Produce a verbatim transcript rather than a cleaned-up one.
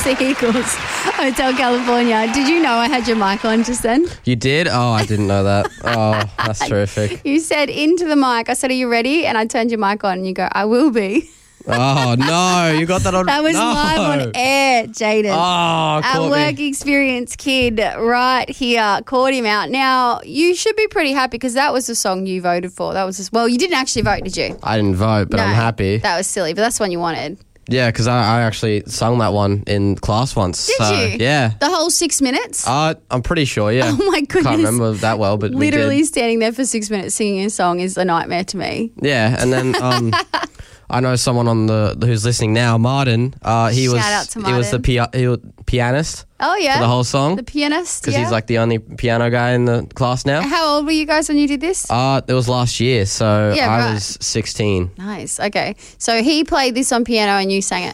the Eagles, Hotel California. Did you know I had your mic on just then? You did? Oh, I didn't know that. Oh, that's terrific. You said into the mic. I said, are you ready? And I turned your mic on and you go, I will be. Oh, no. You got that on... That was no. live on air, Jaden. Oh, Our caught work me. experience kid right here caught him out. Now, you should be pretty happy because that was the song you voted for. That was just, well, you didn't actually vote, did you? I didn't vote, but No, I'm happy. That was silly, but that's the one you wanted. Yeah, because I, I actually sung that one in class once. Did so, you? Yeah. The whole six minutes? Uh, I'm pretty sure, yeah. Oh, my goodness. Can't remember that well, but Literally we did. standing there for six minutes singing a song is a nightmare to me. Yeah, and then um, I know someone on the who's listening now, Martin. Uh, he Shout was out to he was the pia- he was pianist Oh, yeah? for the whole song The pianist, because yeah? he's like the only piano guy in the class now. How old were you guys when you did this? Uh, it was last year, so Yeah, I right. was sixteen. Nice. Okay. So he played this on piano and you sang it.